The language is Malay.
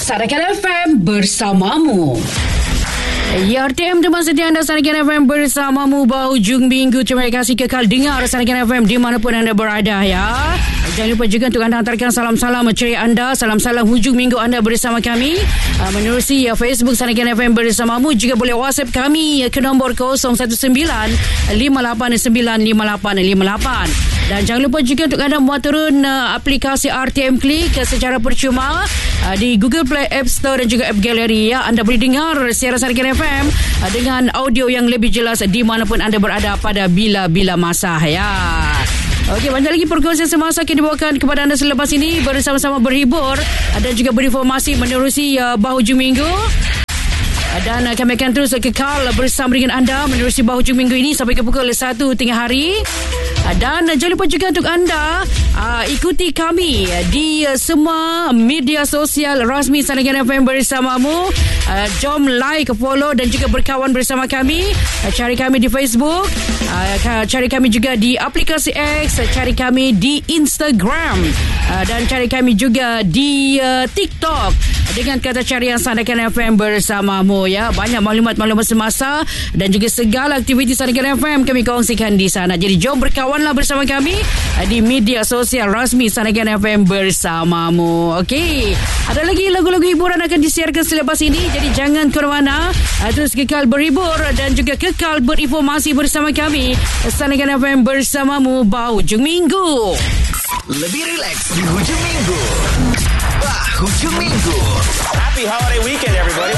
Sarakan FM bersamamu. Ya, RTM teman setia anda Sarakan FM bersamamu hujung minggu. Terima kasih kekal dengar Sarakan FM dimanapun anda berada ya. Jangan lupa juga untuk anda hantarkan salam-salam ceria anda, salam-salam hujung minggu anda bersama kami menerusi Facebook Sarakan FM bersamamu. Juga boleh WhatsApp kami ke nombor 019-589-5858. Dan jangan lupa juga untuk anda muat turun aplikasi RTM Click secara percuma di Google Play, App Store dan juga App Gallery ya. Anda boleh dengar siaran Sarakan FM dengan audio yang lebih jelas dimanapun anda berada pada bila-bila masa ya. Okey, banyak lagi perkongsian semasa yang dibawakan kepada anda selepas ini bersama-sama berhibur dan juga berinformasi menerusi hujung minggu. Dan kami akan terus kekal bersama dengan anda menerusi hujung minggu ini sampai ke pukul 1 tengah hari. Dan jangan lupa juga untuk anda ikuti kami di semua media sosial rasmi Sarakan FM bersamamu. Jom like, follow dan juga berkawan bersama kami. Cari kami di Facebook, cari kami juga di aplikasi X, cari kami di Instagram dan cari kami juga di TikTok dengan kata carian Sarakan FM bersamamu ya. Banyak maklumat-maklumat semasa dan juga segala aktiviti Sarakan FM kami kongsikan di sana. Jadi jom berkawanlah bersama kami di media sosial rasmi Sarakan FM bersamamu. Okey, ada lagi lagu-lagu hiburan akan disiarkan selepas ini. Jadi jangan ke mana-mana, terus kekal berhibur dan juga kekal berinformasi bersama kami Sarakan FM bersamamu hujung minggu. Lebih rileks di hujung minggu. Hujung minggu. Happy holiday weekend, everybody.